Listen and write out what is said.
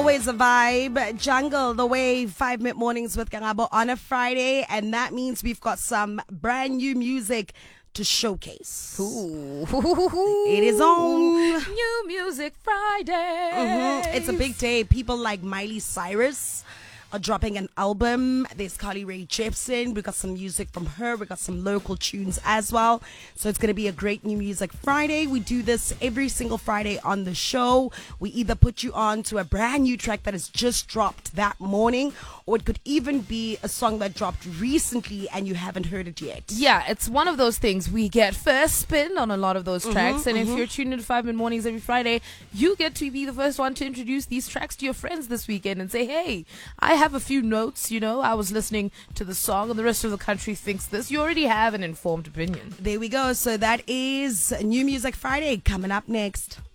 always a vibe. Jungle, the wave, 5 minute mornings with Kangabo on a Friday. And that means we've got some brand new music to showcase. Ooh. It is on New Music Friday. It's a big day. People like Miley Cyrus are dropping an album. There's Carly Rae Jepsen. We got some music from her. We got some local tunes as well. So it's going to be a great New Music Friday. We do this every single Friday on the show. We either put you on to a brand new track that has just dropped that morning, or it could even be a song that dropped recently and you haven't heard it yet. Yeah, it's one of those things. We get first spin on a lot of those tracks. And if you're tuned in to 5 Minute Mornings every Friday, you get to be the first one to introduce these tracks to your friends this weekend and say, hey, I have a few notes, I was listening to the song and the rest of the country thinks this. You already have an informed opinion. There we go. So that is New Music Friday coming up next.